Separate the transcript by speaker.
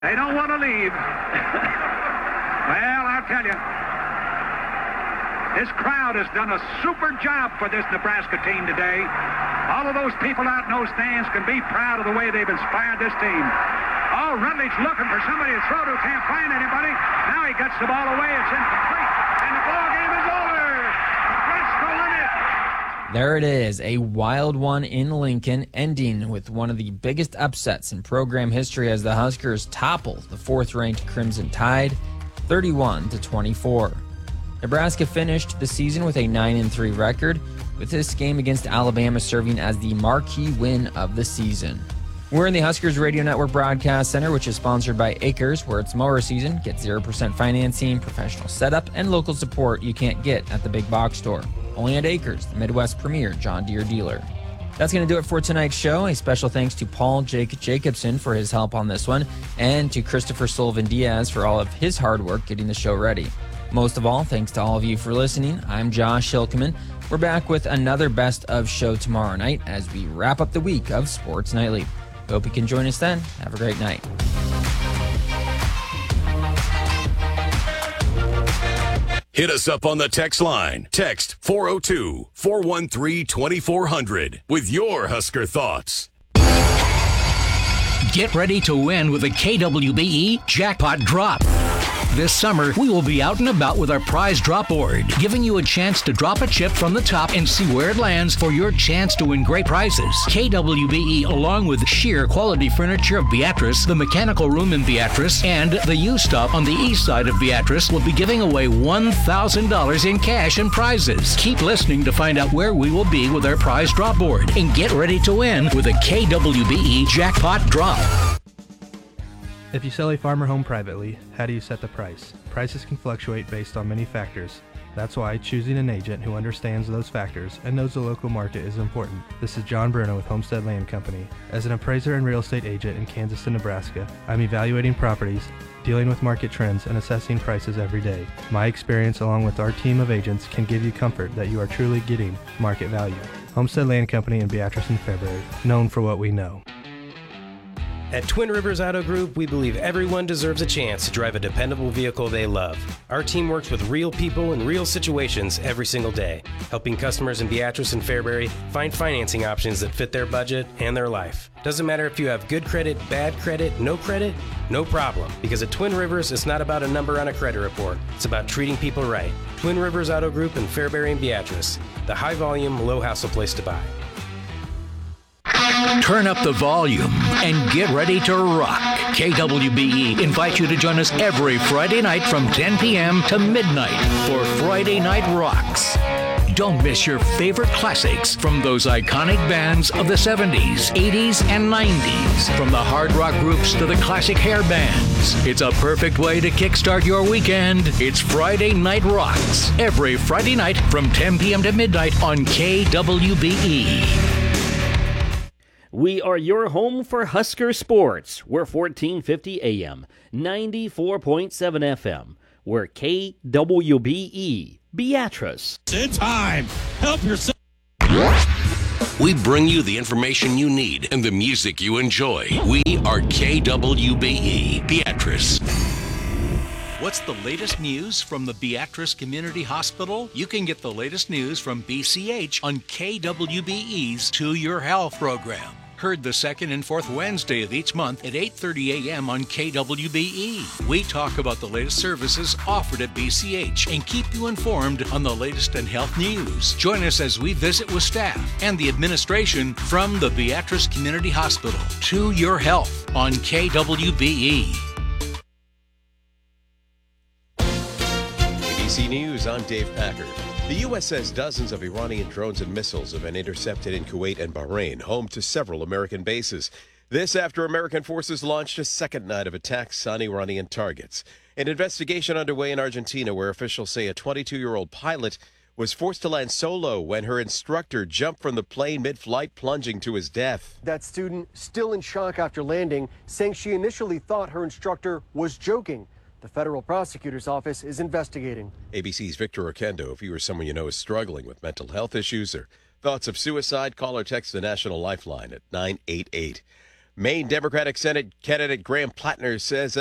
Speaker 1: They don't want to leave. Well, I'll tell you, this crowd has done a super job for this Nebraska team today. All of those people out in those stands can be proud of the way they've inspired this team. Oh, Rutledge looking for somebody to throw to, can't find anybody. Now he gets the ball away, it's incomplete, and the ball game is over. That's the limit.
Speaker 2: There it is, a wild one in Lincoln, ending with one of the biggest upsets in program history as the Huskers topple the fourth-ranked Crimson Tide, 31-24. Nebraska finished the season with a 9-3 record, with this game against Alabama serving as the marquee win of the season. We're in the Huskers Radio Network Broadcast Center, which is sponsored by Acres, where it's mower season. Get 0% financing, professional setup, and local support you can't get at the big box store. Only at Acres, the Midwest premier John Deere dealer. That's going to do it for tonight's show. A special thanks to Paul Jacobson for his help on this one, and to Christopher Sullivan Diaz for all of his hard work getting the show ready. Most of all, thanks to all of you for listening. I'm Josh Hilkeman. We're back with another best of show tomorrow night as we wrap up the week of Sports Nightly. Hope you can join us then. Have a great night.
Speaker 3: Hit us up on the text line. Text 402-413-2400 with your Husker thoughts.
Speaker 4: Get ready to win with a KWBE Jackpot Drop. This summer, we will be out and about with our prize drop board, giving you a chance to drop a chip from the top and see where it lands for your chance to win great prizes. KWBE, along with sheer quality furniture of Beatrice, the mechanical room in Beatrice, and the U-Stop on the east side of Beatrice, will be giving away $1,000 in cash and prizes. Keep listening to find out where we will be with our prize drop board, and get ready to win with a KWBE Jackpot Drop.
Speaker 5: If you sell a farm or home privately, how do you set the price? Prices can fluctuate based on many factors. That's why choosing an agent who understands those factors and knows the local market is important. This is John Bruno with Homestead Land Company. As an appraiser and real estate agent in Kansas and Nebraska, I'm evaluating properties, dealing with market trends, and assessing prices every day. My experience along with our team of agents can give you comfort that you are truly getting market value. Homestead Land Company in Beatrice and Fairbury, known for what we know.
Speaker 6: At Twin Rivers Auto Group, we believe everyone deserves a chance to drive a dependable vehicle they love. Our team works with real people in real situations every single day, helping customers in Beatrice and Fairbury find financing options that fit their budget and their life. Doesn't matter if you have good credit, bad credit, no problem. Because at Twin Rivers, it's not about a number on a credit report. It's about treating people right. Twin Rivers Auto Group in Fairbury and Beatrice, the high volume, low hassle place to buy.
Speaker 4: Turn up the volume and get ready to rock. KWBE invites you to join us every Friday night from 10 p.m. to midnight for Friday Night Rocks. Don't miss your favorite classics from those iconic bands of the 70s, 80s, and 90s. From the hard rock groups to the classic hair bands. It's a perfect way to kickstart your weekend. It's Friday Night Rocks. Every Friday night from 10 p.m. to midnight on KWBE.
Speaker 7: We are your home for Husker sports. We're 1450 AM, 94.7 FM. We're KWBE, Beatrice.
Speaker 3: It's time. Help yourself. We bring you the information you need and the music you enjoy. We are KWBE, Beatrice. What's the latest news from the Beatrice Community Hospital? You can get the latest news from BCH on KWBE's To Your Health program. Heard the second and fourth Wednesday of each month at 8:30 a.m. on KWBE. We talk about the latest services offered at BCH and keep you informed on the latest in health news. Join us as we visit with staff and the administration from the Beatrice Community Hospital. To Your Health on KWBE.
Speaker 8: ABC News, I'm Dave Packard. The U.S. says dozens of Iranian drones and missiles have been intercepted in Kuwait and Bahrain, home to several American bases. This after American forces launched a second night of attacks on Iranian targets. An investigation underway in Argentina where officials say a 22-year-old pilot was forced to land solo when her instructor jumped from the plane mid-flight, plunging to his death.
Speaker 9: That student still in shock after landing, saying she initially thought her instructor was joking. The federal prosecutor's office is investigating.
Speaker 8: ABC's Victor Oquendo. If you or someone you know is struggling with mental health issues or thoughts of suicide, call or text the National Lifeline at 988. Maine Democratic Senate candidate Graham Plattner says